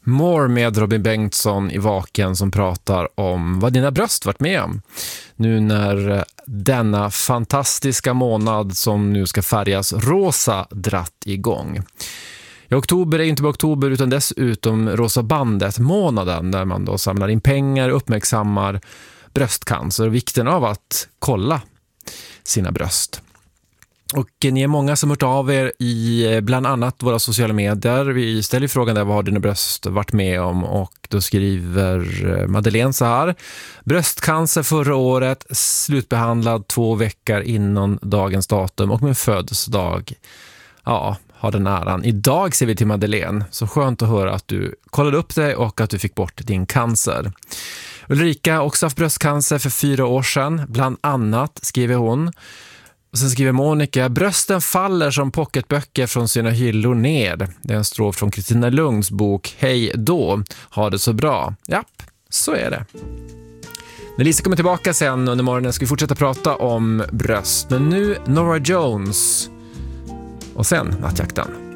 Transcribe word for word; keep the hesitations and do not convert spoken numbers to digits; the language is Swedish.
More med Robin Bengtsson i Vaken som pratar om vad dina bröst varit med om. Nu när denna fantastiska månad som nu ska färgas rosa dratt igång. I oktober är inte bara oktober utan dessutom Rosa bandet månaden där man då samlar in pengar och uppmärksammar bröstcancer och vikten av att kolla sina bröst. Och ni är många som hört av er i bland annat våra sociala medier. Vi ställer frågan där, vad har dina bröst varit med om? Och då skriver Madeleine så här: bröstcancer förra året, slutbehandlad två veckor innan dagens datum och min födelsedag. Ja, har den äran. Idag ser vi till Madeleine. Så skönt att höra att du kollade upp dig och att du fick bort din cancer. Ulrika har också haft bröstcancer för fyra år sedan. Bland annat skriver hon. Och sen skriver Monica: brösten faller som pocketböcker från sina hyllor ner. Det är en strof från Kristina Lunds bok Hej då, ha det så bra. Japp, så är det. När Lisa kommer tillbaka sen under morgonen ska vi fortsätta prata om bröst. Men nu Norah Jones och sen Nattjakten.